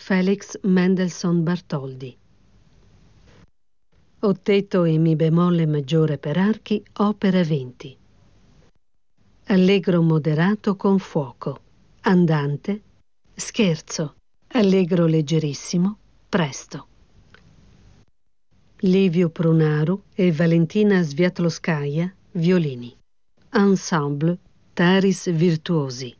Felix Mendelssohn Bartholdy. Ottetto e mi bemolle maggiore per archi, opera 20. Allegro moderato con fuoco, andante, scherzo, allegro leggerissimo, presto. Livio Prunaru e Valentina Sviatlowskaja, violini. Ensemble Taris Virtuosi.